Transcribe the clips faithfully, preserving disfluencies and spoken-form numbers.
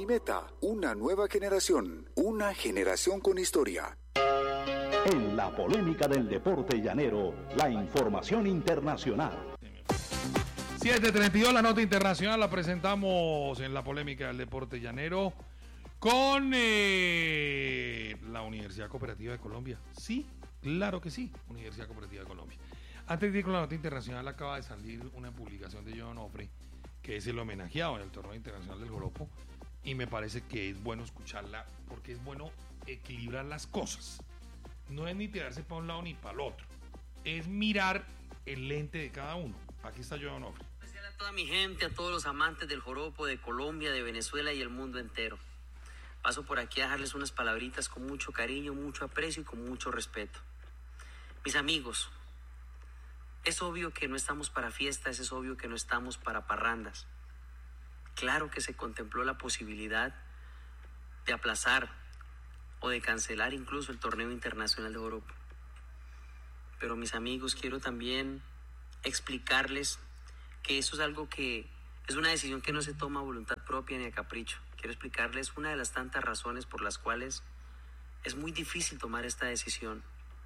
mi meta, una nueva generación, una generación con historia. En la polémica del deporte llanero, la información internacional. siete treinta y dos, la nota internacional la presentamos en la polémica del deporte llanero con eh, la Universidad Cooperativa de Colombia. Sí, claro que sí, Universidad Cooperativa de Colombia. Antes de ir con la nota internacional, acaba de salir una publicación de Johan Onofre, que es el homenajeado en el torneo internacional del Joropo, y me parece que es bueno escucharla porque es bueno equilibrar las cosas. No es ni tirarse para un lado ni para el otro, es mirar el lente de cada uno. Aquí está Johan Onofre. Especial a toda mi gente, a todos los amantes del joropo de Colombia, de Venezuela y el mundo entero. Paso por aquí a dejarles unas palabritas con mucho cariño, mucho aprecio y con mucho respeto. Mis amigos, es obvio que no estamos para fiestas, es obvio que no estamos para parrandas. Claro que se contempló la posibilidad de aplazar o de cancelar incluso el torneo internacional de joropo. Pero mis amigos, quiero también explicarles que eso es algo que es una decisión que no se toma a voluntad propia ni a capricho. Quiero explicarles una de las tantas razones por las cuales es muy difícil tomar esta decisión.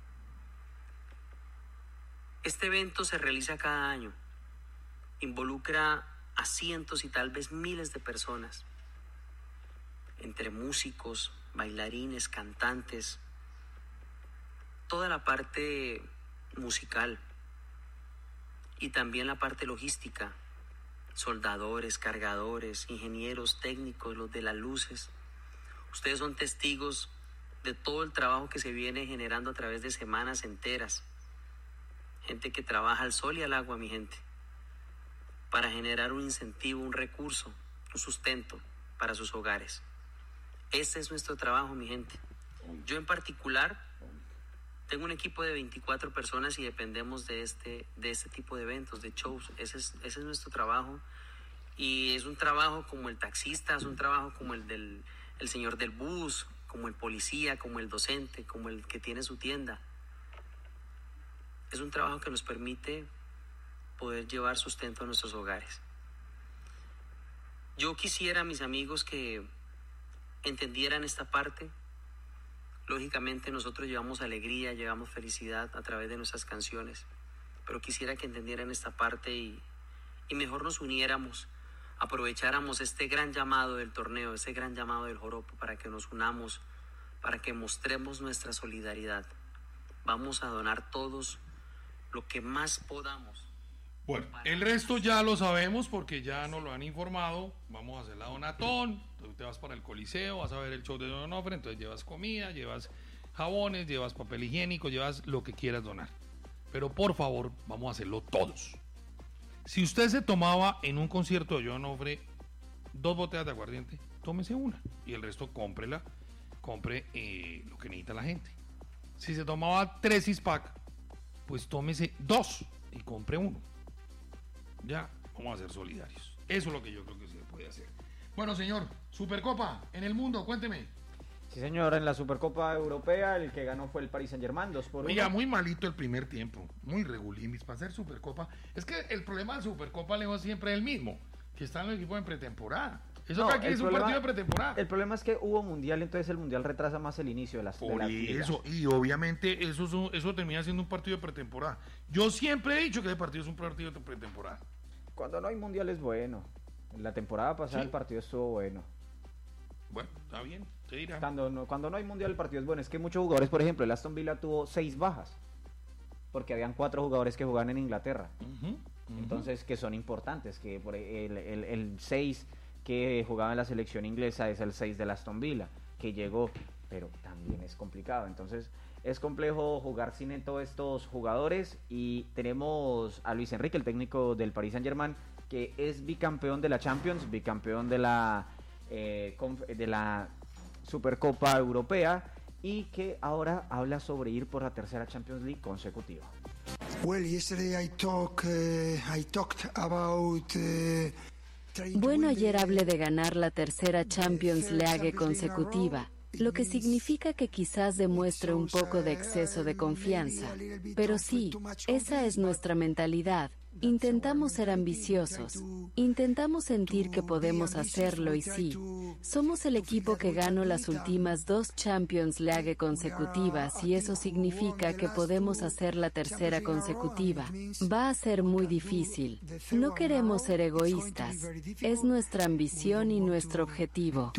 Este evento se realiza cada año, involucra a cientos y tal vez miles de personas, entre músicos, bailarines, cantantes, toda la parte musical y también la parte logística, soldadores, cargadores, ingenieros, técnicos, los de las luces. Ustedes son testigos de todo el trabajo que se viene generando a través de semanas enteras. Gente que trabaja al sol y al agua, mi gente, para generar un incentivo, un recurso, un sustento para sus hogares. Ese es nuestro trabajo, mi gente. Yo en particular tengo un equipo de veinticuatro personas y dependemos de este, de este tipo de eventos, de shows. Ese es, ese es nuestro trabajo. Y es un trabajo como el taxista, es un trabajo como el del el señor del bus, como el policía, como el docente, como el que tiene su tienda. Es un trabajo que nos permite poder llevar sustento a nuestros hogares. Yo quisiera, mis amigos, que entendieran esta parte. Lógicamente nosotros llevamos alegría, llevamos felicidad a través de nuestras canciones, pero quisiera que entendieran esta parte y, y mejor nos uniéramos, aprovecháramos este gran llamado del torneo, este gran llamado del joropo para que nos unamos, para que mostremos nuestra solidaridad. Vamos a donar todos lo que más podamos. Bueno, el resto ya lo sabemos porque ya nos lo han informado. Vamos a hacer la donatón. Tú te vas para el Coliseo, vas a ver el show de Johan Onofre, entonces llevas comida, llevas jabones, llevas papel higiénico, llevas lo que quieras donar. Pero por favor, vamos a hacerlo todos. Si usted se tomaba en un concierto de Johan Onofre dos botellas de aguardiente, tómese una y el resto cómprela, compre eh, lo que necesita la gente. Si se tomaba tres six-pack, pues tómese dos y compre uno. Ya, vamos a ser solidarios. Eso es lo que yo creo que se puede hacer. Bueno, señor, Supercopa en el mundo, cuénteme. Sí, señor, en la Supercopa Europea el que ganó fue el Paris Saint-Germain, dos por uno. Oiga, muy malito el primer tiempo, muy regulimis para hacer Supercopa. Es que el problema de Supercopa, Leo, siempre es el mismo, que están los equipos en pretemporada. Eso No, que aquí es problema, un partido de pretemporada. El problema es que hubo mundial, entonces el mundial retrasa más el inicio de las Por de la eso, y obviamente eso, es un, eso termina siendo un partido de pretemporada. Yo siempre he dicho que ese partido es un partido de pretemporada. Cuando no hay mundial es bueno. En la temporada pasada ¿Sí? el partido estuvo bueno. Bueno, está bien, se dirá. Cuando no, cuando no hay mundial el partido es bueno. Es que muchos jugadores, por ejemplo, el Aston Villa tuvo seis bajas. Porque habían cuatro jugadores que jugaban en Inglaterra. Uh-huh, uh-huh. Entonces, que son importantes. Que por el, el, el seis que jugaba en la selección inglesa es el seis del Aston Villa, que llegó, pero también es complicado. Entonces, es complejo jugar sin todos estos jugadores. Y tenemos a Luis Enrique, el técnico del Paris Saint-Germain, que es bicampeón de la Champions, bicampeón de la eh, de la Supercopa Europea, y que ahora habla sobre ir por la tercera Champions League consecutiva. Well, yesterday I talk, uh, I talked about, uh, bueno, ayer hablé de ganar la tercera Champions League consecutiva, lo que significa que quizás demuestre un poco de exceso de confianza. Pero sí, esa es nuestra mentalidad. Intentamos ser ambiciosos, intentamos sentir que podemos hacerlo y sí, somos el equipo que ganó las últimas dos Champions League consecutivas y eso significa que podemos hacer la tercera consecutiva. Va a ser muy difícil. No queremos ser egoístas. Es nuestra ambición y nuestro objetivo.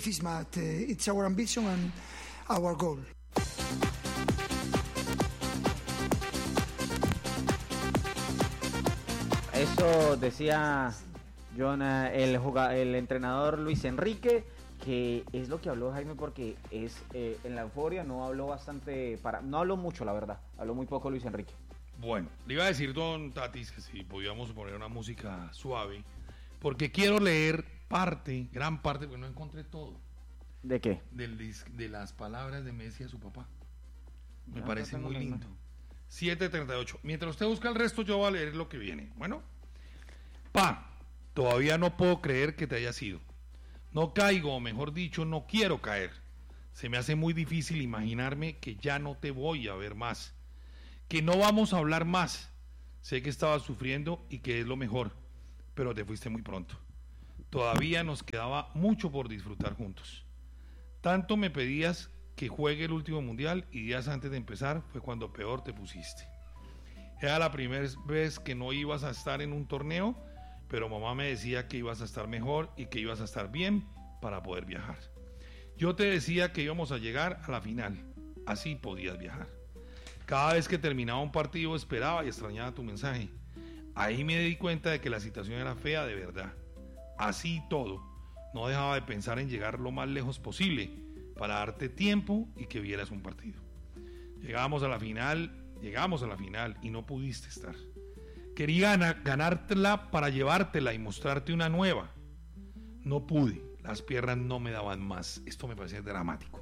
Eso decía John, el, jugador, el entrenador Luis Enrique, que es lo que habló Jaime, porque es eh, en la euforia no habló bastante, para, no habló mucho, la verdad, habló muy poco Luis Enrique. Bueno, le iba a decir, don Tatis, que si podíamos poner una música suave, porque quiero leer parte, gran parte, porque no encontré todo. ¿De qué? Del, de las palabras de Messi a su papá. Me Ya, parece muy lindo. imagen. siete treinta y ocho. Mientras usted busca el resto, yo voy a leer lo que viene. Bueno. Pa, todavía no puedo creer que te hayas ido. No caigo, o mejor dicho, no quiero caer. Se me hace muy difícil imaginarme que ya no te voy a ver más. Que no vamos a hablar más. Sé que estabas sufriendo y que es lo mejor, pero te fuiste muy pronto. Todavía nos quedaba mucho por disfrutar juntos. Tanto me pedías que juegue el último mundial y días antes de empezar fue cuando peor te pusiste. Era la primera vez que no ibas a estar en un torneo, pero mamá me decía que ibas a estar mejor y que ibas a estar bien para poder viajar. Yo te decía que íbamos a llegar a la final, así podías viajar. Cada vez que terminaba un partido esperaba y extrañaba tu mensaje. Ahí me di cuenta de que la situación era fea de verdad. Así y todo, no dejaba de pensar en llegar lo más lejos posible para darte tiempo y que vieras un partido. Llegamos a la final, llegamos a la final y no pudiste estar. Quería ganártela para llevártela y mostrarte una nueva. No pude, las piernas no me daban más. Esto me parece dramático.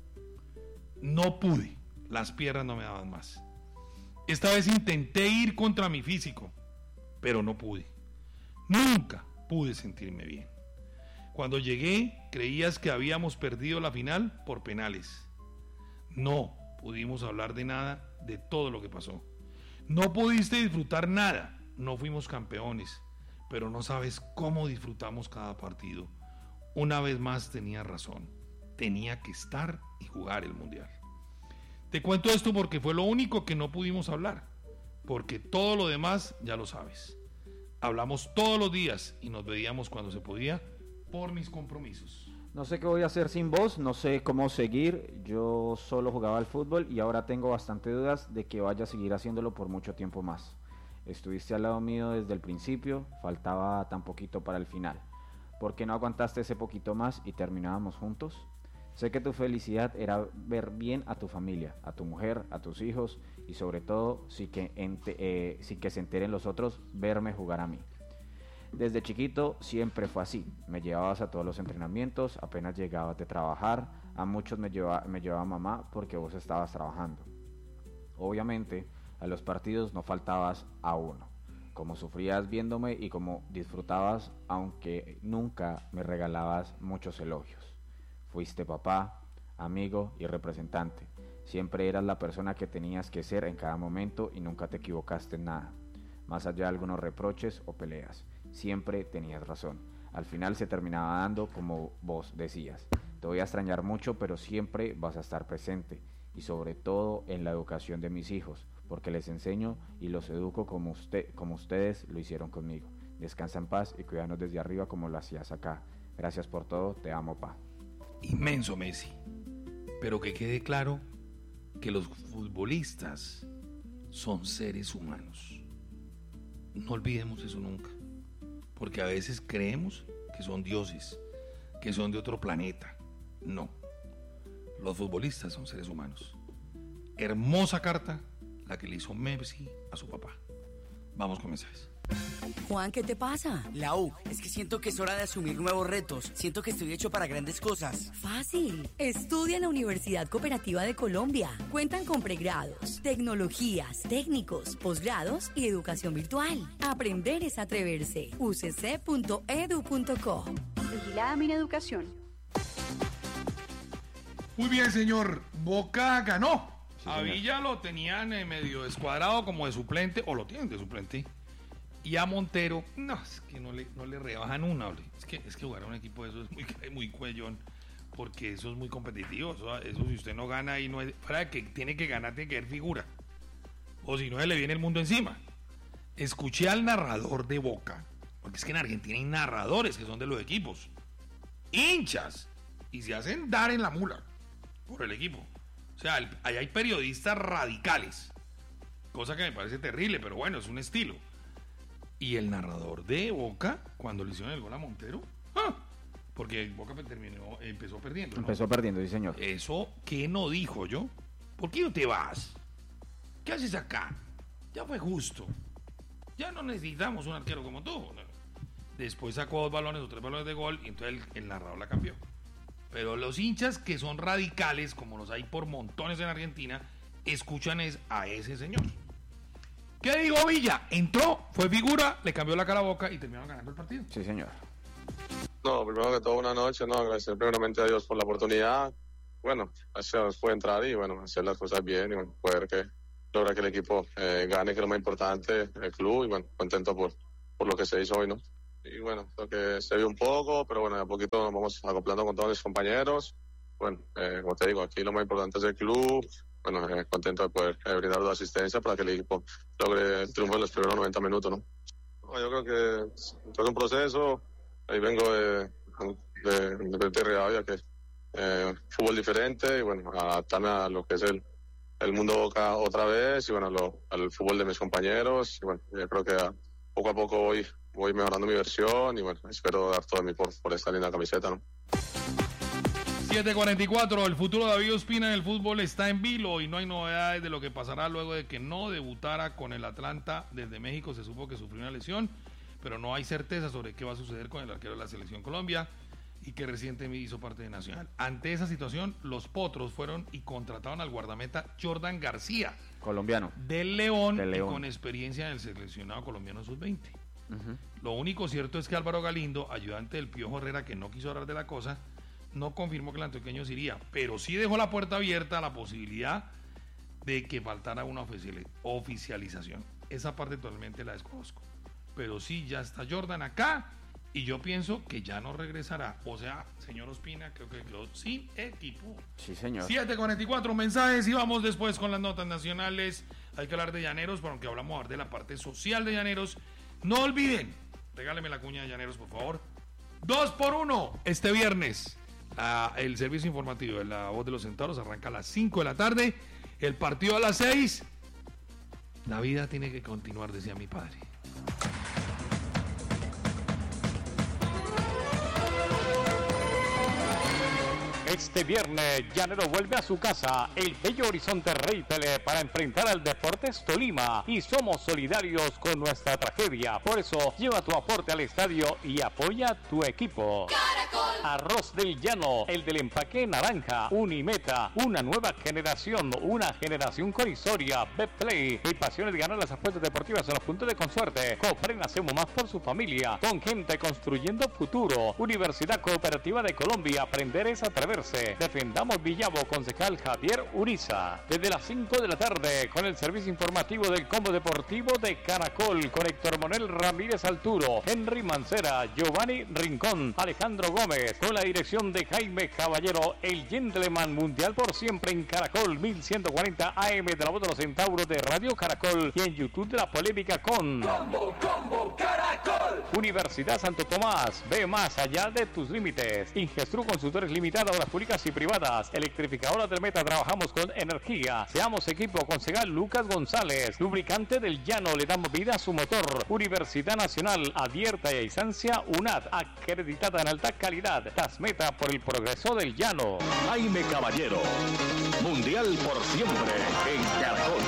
No pude, las piernas no me daban más. Esta vez intenté ir contra mi físico, pero no pude. Nunca pude sentirme bien. Cuando llegué, creías que habíamos perdido la final por penales. No pudimos hablar de nada, de todo lo que pasó. No pudiste disfrutar nada, no fuimos campeones, pero no sabes cómo disfrutamos cada partido. Una vez más tenía razón, tenía que estar y jugar el mundial. Te cuento esto porque fue lo único que no pudimos hablar, porque todo lo demás ya lo sabes. Hablamos todos los días y nos veíamos cuando se podía por mis compromisos. No sé qué voy a hacer sin vos, no sé cómo seguir, yo solo jugaba al fútbol y ahora tengo bastante dudas de que vaya a seguir haciéndolo por mucho tiempo más. Estuviste al lado mío desde el principio, faltaba tan poquito para el final. ¿Por qué no aguantaste ese poquito más y terminábamos juntos? Sé que tu felicidad era ver bien a tu familia, a tu mujer, a tus hijos y sobre todo, sí que, ente, eh, sí que se enteren los otros, verme jugar a mí. Desde chiquito siempre fue así, me llevabas a todos los entrenamientos, apenas llegabas de trabajar, a muchos me llevaba, me llevaba mamá porque vos estabas trabajando. Obviamente, a los partidos no faltabas a uno, como sufrías viéndome y como disfrutabas, aunque nunca me regalabas muchos elogios. Fuiste papá, amigo y representante, siempre eras la persona que tenías que ser en cada momento y nunca te equivocaste en nada, más allá de algunos reproches o peleas. Siempre tenías razón. Al final se terminaba dando como vos decías. Te voy a extrañar mucho, pero siempre vas a estar presente. Y sobre todo en la educación de mis hijos, porque les enseño y los educo como, usted, como ustedes lo hicieron conmigo. Descansa en paz y cuídanos desde arriba como lo hacías acá. Gracias por todo, te amo, pa. Inmenso Messi. Pero que quede claro que los futbolistas son seres humanos. No olvidemos eso nunca. Porque a veces creemos que son dioses, que son de otro planeta. No, los futbolistas son seres humanos. Hermosa carta la que le hizo Messi a su papá. Vamos con mensajes. Juan, ¿qué te pasa? Lau, es que siento que es hora de asumir nuevos retos. Siento que estoy hecho para grandes cosas. Fácil. Estudia en la Universidad Cooperativa de Colombia. Cuentan con pregrados, tecnologías, técnicos, posgrados y educación virtual. Aprender es atreverse. u c c punto e d u punto co. Vigilada Mineducación. Muy bien, señor. Boca ganó. Sí, a Villa lo tenían eh, medio descuadrado como de suplente, o lo tienen de suplente. Y a Montero, no, es que no le, no le rebajan una. Es que, es que jugar a un equipo de eso es muy, muy cuellón, porque eso es muy competitivo. Eso, eso si usted no gana y no es... Para que tiene que ganar, tiene que haber figura. O si no, se le viene el mundo encima. Escuché al narrador de Boca, porque es que en Argentina hay narradores que son de los equipos, hinchas, y se hacen dar en la mula por el equipo. O sea, el, ahí hay periodistas radicales, cosa que me parece terrible, pero bueno, es un estilo. Y el narrador de Boca, cuando le hicieron el gol a Montero, ¡ah! Porque Boca terminó, empezó perdiendo, ¿no? Empezó perdiendo, sí, señor. Eso, ¿qué no dijo yo? ¿Por qué no te vas? ¿Qué haces acá? Ya fue justo. Ya no necesitamos un arquero como tú. Después sacó dos balones o tres balones de gol y entonces el, el narrador la cambió. Pero los hinchas que son radicales, como los hay por montones en Argentina, escuchan es a ese señor. ¿Qué digo, Villa? Entró, fue figura, le cambió la cara a Boca y terminaron ganando el partido. Sí, señor. No, primero que todo, una noche, no, agradecer primeramente a Dios por la oportunidad. Bueno, gracias a Dios puede entrar y bueno, hacer las cosas bien y bueno, poder que logra que el equipo eh, gane, que es lo más importante, el club, y bueno, contento por, por lo que se hizo hoy, ¿no? Y bueno, creo que se vio un poco, pero bueno, de a poquito nos vamos acoplando con todos mis compañeros. Bueno, eh, como te digo, aquí lo más importante es el club. Bueno, eh, contento de poder eh, brindar la asistencia para que el equipo logre el triunfo en los primeros noventa minutos, ¿no? No, yo creo que es un proceso. Ahí vengo de, de, de, de Rivadavia, que eh, fútbol diferente, y bueno, adaptarme a lo que es el, el mundo Boca otra vez, y bueno, lo, al fútbol de mis compañeros. Y bueno, yo creo que a, poco a poco voy, voy mejorando mi versión, y bueno, espero dar todo de mí por, por esta linda camiseta, ¿no? siete cuarenta y cuatro, el futuro de David Ospina en el fútbol está en vilo y no hay novedades de lo que pasará luego de que no debutara con el Atlanta desde México. Se supo que sufrió una lesión, pero no hay certeza sobre qué va a suceder con el arquero de la Selección Colombia y que recientemente hizo parte de Nacional. Ante esa situación, los Potros fueron y contrataron al guardameta Jordan García, colombiano, del León, del León. y con experiencia en el seleccionado colombiano sub veinte. Uh-huh. Lo único cierto es que Álvaro Galindo, ayudante del Piojo Herrera, que no quiso hablar de la cosa, no confirmó que el antioqueño se iría, pero sí dejó la puerta abierta a la posibilidad de que faltara una oficialización. Esa parte totalmente la desconozco. Pero sí, ya está Jordan acá y yo pienso que ya no regresará. O sea, señor Ospina, creo que quedó sin equipo. Sí, señor. siete cuarenta y cuatro mensajes y vamos después con las notas nacionales. Hay que hablar de Llaneros, pero aunque hablamos ahora de la parte social de Llaneros, no olviden, regáleme la cuña de Llaneros, por favor. Dos por uno este viernes. Ah, el servicio informativo de La Voz de los Centauros arranca a las cinco de la tarde. El partido a las seis. La vida tiene que continuar, decía mi padre. Este viernes, Llanero vuelve a su casa, el Bello Horizonte Reytele, para enfrentar al Deportes Tolima, y somos solidarios con nuestra tragedia. Por eso, lleva tu aporte al estadio y apoya tu equipo. Caracol. Arroz del Llano, el del empaque naranja, Unimeta, una nueva generación, una generación con historia, Betplay, y pasiones de ganar las apuestas deportivas en los puntos de consuerte. Cofren, hacemos más por su familia, con gente construyendo futuro. Universidad Cooperativa de Colombia, aprender es atreverse. Defendamos Villavo, concejal Javier Uriza. Desde las cinco de la tarde, con el servicio informativo del Combo Deportivo de Caracol, con Héctor Manuel Ramírez Alturo, Henry Mancera, Giovanni Rincón, Alejandro Gómez, con la dirección de Jaime Caballero, el gentleman mundial por siempre en Caracol, mil ciento cuarenta A M de La Voz de los Centauros de Radio Caracol, y en YouTube de La Polémica con Combo, Combo, Caracol. Universidad Santo Tomás, ve más allá de tus límites. Ingestru Consultores Limitada, obras públicas y privadas, electrificadora del Meta, trabajamos con energía. Seamos equipo, concejal Lucas González. Lubricante del Llano, le damos vida a su motor. Universidad Nacional, abierta y a distancia, U N A D, acreditada en alta calidad. Tasmeta, por el progreso del Llano. Jaime Caballero, mundial por siempre en Caracol.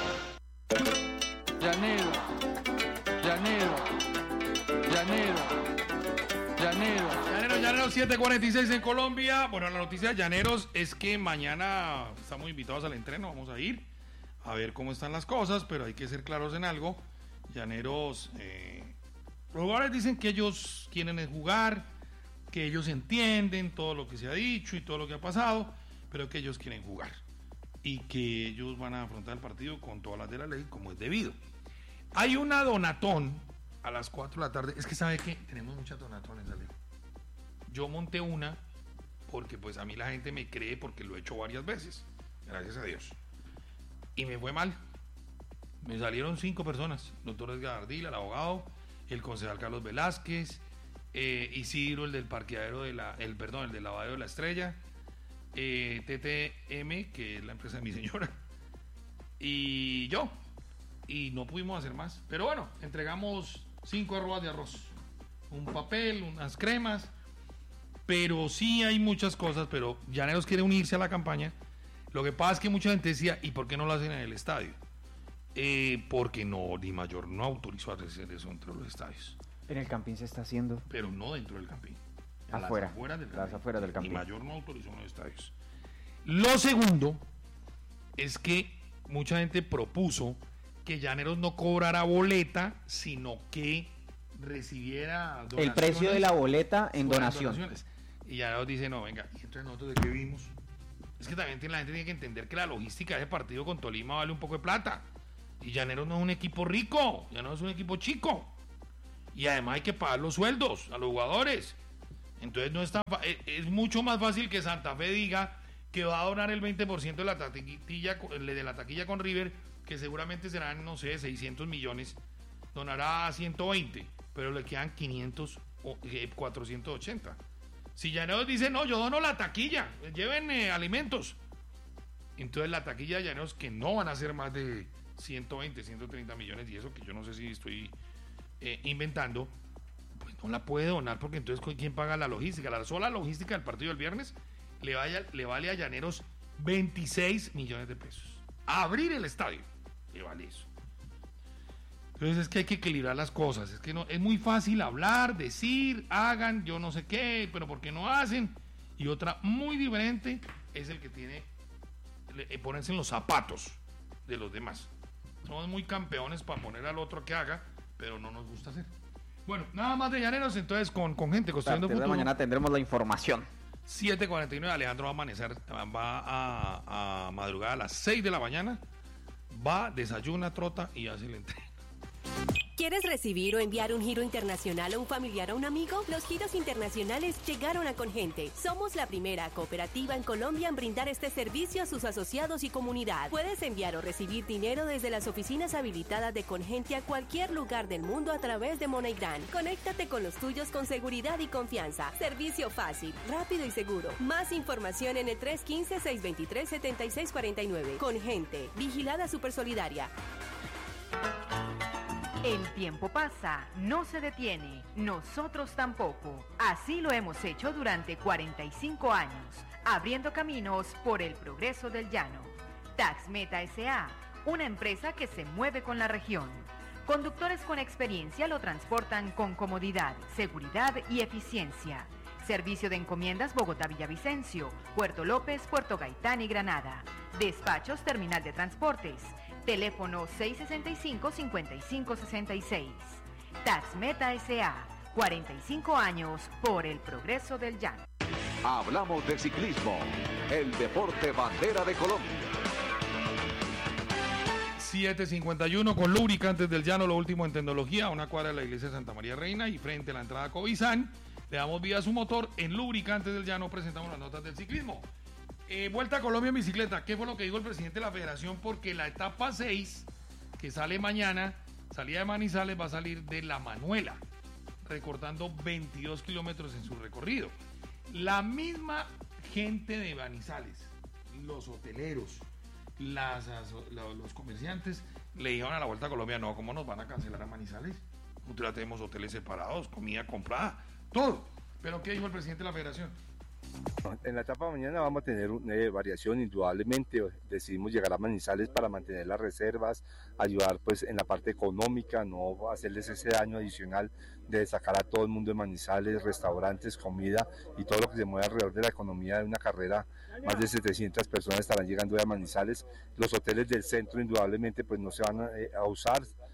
Llanero, Llanero, Llanero, Llanero. Llanero, Llanero, siete cuarenta y seis en Colombia. Bueno, la noticia de Llaneros es que mañana estamos invitados al entreno, vamos a ir a ver cómo están las cosas, pero hay que ser claros en algo. Llaneros, eh, los jugadores dicen que ellos quieren jugar, que ellos entienden todo lo que se ha dicho y todo lo que ha pasado, pero que ellos quieren jugar y que ellos van a afrontar el partido con todas las de la ley como es debido. Hay una donatón a las cuatro de la tarde. Es que sabe que tenemos muchas donatones, Ale. Yo monté una porque pues a mí la gente me cree porque lo he hecho varias veces, gracias a Dios. Y me fue mal. Me salieron cinco personas: doctor Edgar Ardila, el abogado, el concejal Carlos Velázquez, eh, Isidro, el del parqueadero de la, el perdón, el del lavadero de la Estrella, eh, T T M, que es la empresa de mi señora, y yo. Y no pudimos hacer más. Pero bueno, entregamos cinco arrobas de arroz, un papel, unas cremas. Pero sí hay muchas cosas, pero Llaneros quiere unirse a la campaña. Lo que pasa es que mucha gente decía, ¿y por qué no lo hacen en el estadio? Eh, porque no, Di Mayor no autorizó a hacer eso dentro de los estadios. En el Campín se está haciendo. Pero no dentro del Campín. Afuera. Las afueras del Campín. Las afueras del Campín. Di Mayor no autorizó en los estadios. Lo segundo es que mucha gente propuso que Llaneros no cobrara boleta, sino que recibiera donaciones. El precio de la boleta en donación. Donaciones. Y Llaneros dice, no, venga, ¿y entonces nosotros de qué vimos? Es que también la gente tiene que entender que la logística de ese partido con Tolima vale un poco de plata. Y Llaneros no es un equipo rico, Llaneros es un equipo chico. Y además hay que pagar los sueldos a los jugadores. Entonces no está, es mucho más fácil que Santa Fe diga que va a donar el veinte por ciento de la taquilla, de la taquilla con River, que seguramente serán, no sé, seiscientos millones, donará ciento veinte, pero le quedan quinientos o eh, cuatrocientos ochenta. Si Llaneros dice, no, yo dono la taquilla, lleven eh, alimentos, entonces la taquilla de Llaneros, que no van a ser más de ciento veinte, ciento treinta millones, y eso que yo no sé si estoy eh, inventando, pues no la puede donar, porque entonces ¿quién paga la logística? La sola logística del partido del viernes le, vaya, le vale a Llaneros veintiséis millones de pesos. A abrir el estadio le vale eso. Entonces es que hay que equilibrar las cosas. Es que no, es muy fácil hablar, decir, hagan, yo no sé qué, pero ¿por qué no hacen? Y otra muy diferente es el que tiene eh, ponerse en los zapatos de los demás. Somos muy campeones para poner al otro que haga, pero no nos gusta hacer. Bueno, nada más de Llaneros, entonces con, con gente construyendo futuro. De mañana tendremos la información. siete cuarenta y nueve, Alejandro va a amanecer, va a, a madrugar a las seis de la mañana, va, desayuna, trota y hace el entreno. ¿Quieres recibir o enviar un giro internacional a un familiar o un amigo? Los giros internacionales llegaron a Congente. Somos la primera cooperativa en Colombia en brindar este servicio a sus asociados y comunidad. Puedes enviar o recibir dinero desde las oficinas habilitadas de Congente a cualquier lugar del mundo a través de MoneyGram. Conéctate con los tuyos con seguridad y confianza. Servicio fácil, rápido y seguro. Más información en el tres uno cinco, seis dos tres, siete seis cuatro nueve. Congente, vigilada Supersolidaria. El tiempo pasa, no se detiene, nosotros tampoco. Así lo hemos hecho durante cuarenta y cinco años, abriendo caminos por el progreso del llano. Taxmeta S A, una empresa que se mueve con la región. Conductores con experiencia lo transportan con comodidad, seguridad y eficiencia. Servicio de encomiendas Bogotá-Villavicencio, Puerto López, Puerto Gaitán y Granada. Despachos Terminal de Transportes. Teléfono seis sesenta y cinco, cincuenta y cinco sesenta y seis. Taxmeta S A, cuarenta y cinco años por el progreso del llano. Hablamos de ciclismo, el deporte bandera de Colombia. siete cincuenta y uno con Lubricantes del Llano, lo último en tecnología, a una cuadra de la iglesia de Santa María Reina y frente a la entrada a Covizán. Le damos vida a su motor. En Lubricantes del Llano presentamos las notas del ciclismo. Eh, Vuelta a Colombia en bicicleta. ¿Qué fue lo que dijo el presidente de la federación? Porque la etapa seis, que sale mañana, salida de Manizales, va a salir de La Manuela, recortando veintidós kilómetros en su recorrido. La misma gente de Manizales, los hoteleros, las, los comerciantes, le dijeron a la Vuelta a Colombia, no, ¿cómo nos van a cancelar a Manizales? Nosotros ya tenemos hoteles separados, comida comprada, todo. ¿Pero qué dijo el presidente de la federación? En la etapa de mañana vamos a tener una eh, variación, indudablemente decidimos llegar a Manizales para mantener las reservas, ayudar pues en la parte económica, no hacerles ese daño adicional de sacar a todo el mundo de Manizales, restaurantes, comida y todo lo que se mueve alrededor de la economía de una carrera. Más de setecientas personas estarán llegando a Manizales. Los hoteles del centro indudablemente pues no se van a, eh, a usar,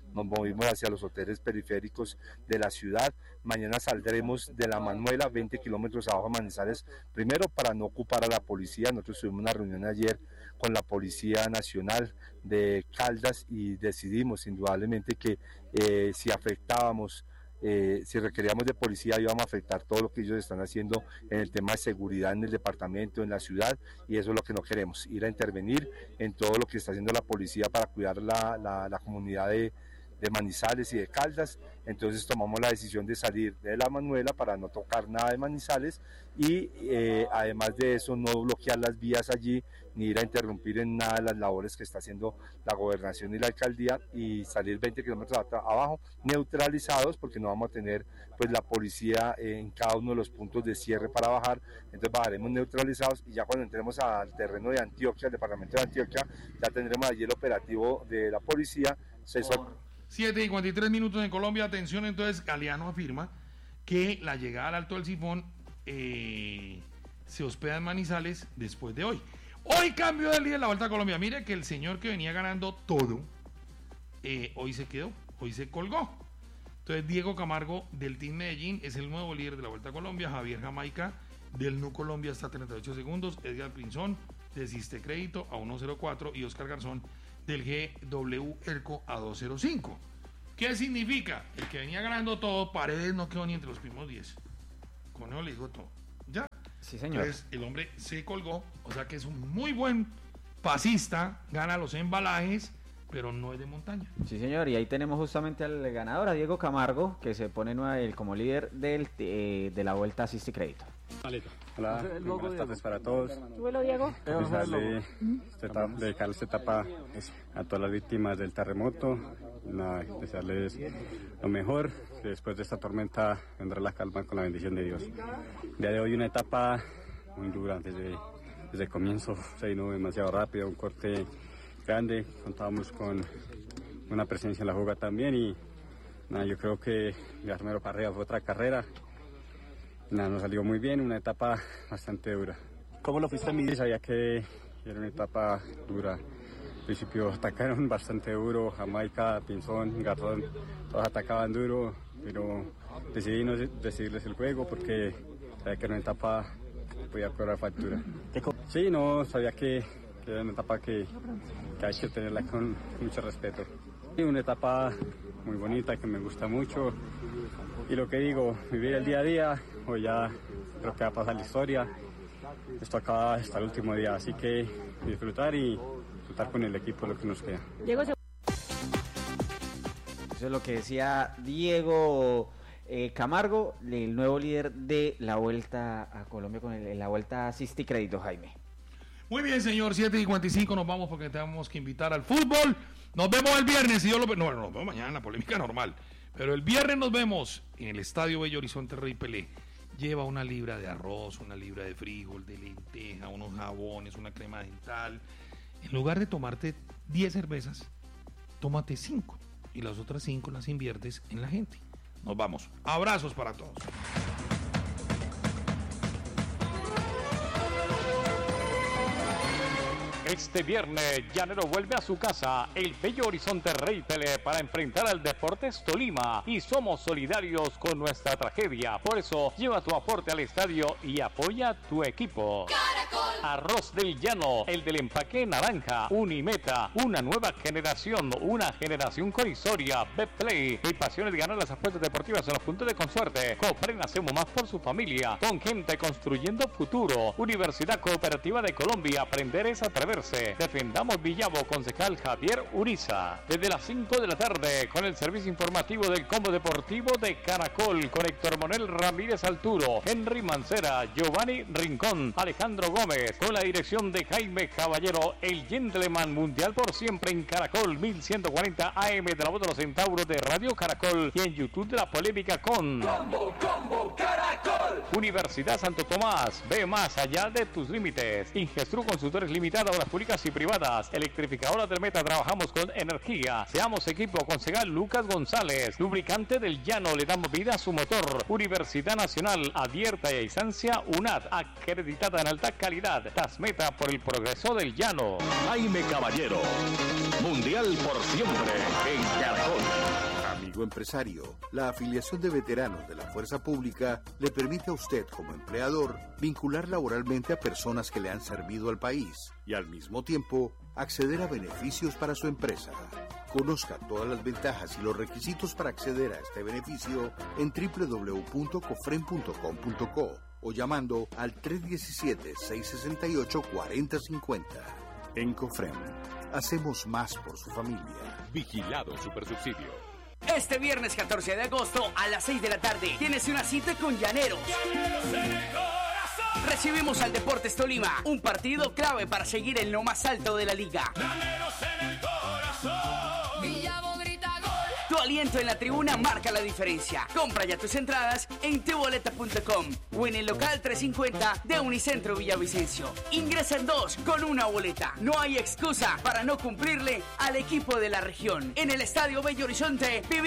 nos movimos hacia los hoteles periféricos de la ciudad. Mañana saldremos de La Manuela, veinte kilómetros abajo de Manizales, primero para no ocupar a la policía. Nosotros tuvimos una reunión ayer con la Policía Nacional de Caldas y decidimos indudablemente que eh, si afectábamos Eh, si requeríamos de policía íbamos a afectar todo lo que ellos están haciendo en el tema de seguridad en el departamento, en la ciudad, y eso es lo que no queremos, ir a intervenir en todo lo que está haciendo la policía para cuidar la, la, la comunidad de, de Manizales y de Caldas. Entonces tomamos la decisión de salir de La Manuela para no tocar nada de Manizales y eh, además de eso no bloquear las vías allí ni ir a interrumpir en nada las labores que está haciendo la gobernación y la alcaldía, y salir veinte kilómetros abajo neutralizados, porque no vamos a tener pues la policía en cada uno de los puntos de cierre para bajar. Entonces bajaremos neutralizados y ya cuando entremos al terreno de Antioquia, al departamento de Antioquia, ya tendremos allí el operativo de la policía. Se siete y cuarenta y tres minutos en Colombia. Atención, entonces Galeano afirma que la llegada al Alto del Sifón eh, se hospeda en Manizales después de hoy. Hoy cambio de líder de la Vuelta a Colombia. Mire que el señor que venía ganando todo, eh, hoy se quedó, hoy se colgó. Entonces Diego Camargo del Team Medellín es el nuevo líder de la Vuelta a Colombia. Javier Jamaica del Nu Colombia está a treinta y ocho segundos. Edgar Pinzón de Siste Crédito a uno cero cuatro y Oscar Garzón del G W Elco a dos cero cinco. ¿Qué significa? El que venía ganando todo, Paredes no quedó ni entre los primeros diez. Con eso le digo todo. ¿Ya? Sí, señor. Entonces el hombre se colgó, o sea que es un muy buen pasista, gana los embalajes, pero no es de montaña. Sí, señor, y ahí tenemos justamente al ganador, a Diego Camargo, que se pone nueva, como líder del, eh, de la Vuelta Asiste Crédito. Hola, buenas tardes para todos. Súbelo, Diego. Desearle, dedicarle esta etapa a todas las víctimas del terremoto, nada, desearles lo mejor. Después de esta tormenta vendrá la calma con la bendición de Dios. El día de hoy una etapa muy dura, desde, desde el comienzo se vino demasiado rápido, un corte grande, contábamos con una presencia en la jugada también y nada, yo creo que Garmero para arriba fue otra carrera. Nada, nos salió muy bien, una etapa bastante dura. ¿Cómo lo fuiste a medir? Sabía que era una etapa dura. Al principio atacaron bastante duro, Jamaica, Pinzón, Garzón, todos atacaban duro, pero decidí no decidirles el juego porque sabía que era una etapa que podía cobrar factura. Sí, no, sabía que, que era una etapa que, que hay que tenerla con mucho respeto. Sí, una etapa muy bonita que me gusta mucho. Y lo que digo, vivir el día a día, hoy ya creo que va a pasar la historia. Esto acaba hasta el último día, así que disfrutar y disfrutar con el equipo lo que nos queda. Diego se... Eso es lo que decía Diego eh, Camargo, el nuevo líder de la Vuelta a Colombia con el, la Vuelta Asiste Crédito, Jaime. Muy bien, señor, siete y cincuenta y cinco nos vamos porque tenemos que invitar al fútbol. Nos vemos el viernes, si yo lo... No, no, nos vemos mañana en la polémica normal. Pero el viernes nos vemos en el Estadio Bello Horizonte Rey Pelé. Lleva una libra de arroz, una libra de frijol, de lenteja, unos jabones, una crema dental. En lugar de tomarte diez cervezas, tómate cinco. Y las otras cinco las inviertes en la gente. Nos vamos. Abrazos para todos. Este viernes, Llanero vuelve a su casa, el Bello Horizonte Rey Pelé, para enfrentar al Deportes Tolima. Y somos solidarios con nuestra tragedia. Por eso, lleva tu aporte al estadio y apoya a tu equipo. Caracol. Arroz del Llano, el del empaque naranja. Unimeta, una nueva generación, una generación con historia. Betplay, mi pasión es ganar las apuestas deportivas en los puntos de consuerte. Copren, hacemos más por su familia. Con gente construyendo futuro. Universidad Cooperativa de Colombia, aprender es atreverse. Defendamos Villavo, concejal Javier Uriza. Desde las cinco de la tarde, con el servicio informativo del Combo Deportivo de Caracol, con Héctor Manuel Ramírez Alturo, Henry Mancera, Giovanni Rincón, Alejandro Gómez, con la dirección de Jaime Caballero, el gentleman mundial por siempre en Caracol, mil ciento cuarenta A M de la voz de los centauros de Radio Caracol y en YouTube de la polémica con Combo, Combo, Caracol. Universidad Santo Tomás, ve más allá de tus límites. Ingestru Consultores Limitados, obras públicas y privadas. Electrificadoras del Meta, trabajamos con energía. Seamos equipo, concejal Lucas González. Lubricante del Llano, le damos vida a su motor. Universidad Nacional, abierta y a distancia, U N A D, acreditada en alta calidad. calidad. Tasmeta por el progreso del llano. Jaime Caballero, Mundial por siempre en Caracol. Amigo empresario, la afiliación de veteranos de la Fuerza Pública le permite a usted como empleador vincular laboralmente a personas que le han servido al país y al mismo tiempo acceder a beneficios para su empresa. Conozca todas las ventajas y los requisitos para acceder a este beneficio en doble u doble u doble u punto cofren punto com punto co o llamando al tres uno siete, seis seis ocho, cuatro cero cinco cero. En Cofren, hacemos más por su familia. Vigilado Supersubsidio. Este viernes catorce de agosto a las seis de la tarde tienes una cita con Llaneros. Recibimos al Deportes Tolima, un partido clave para seguir en lo más alto de la liga. Tu aliento en la tribuna marca la diferencia. Compra ya tus entradas en tu boleta punto com o en el local trescientos cincuenta de Unicentro Villavicencio. Ingresa en dos con una boleta. No hay excusa para no cumplirle al equipo de la región. En el Estadio Bello Horizonte vivimos